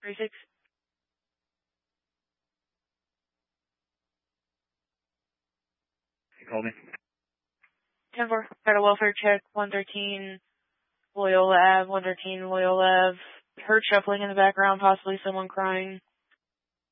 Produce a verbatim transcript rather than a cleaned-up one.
three six. You called me? ten four. Got a welfare check, one thirteen Loyola Ave, one thirteen Loyola Ave. Heard shuffling in the background, possibly someone crying.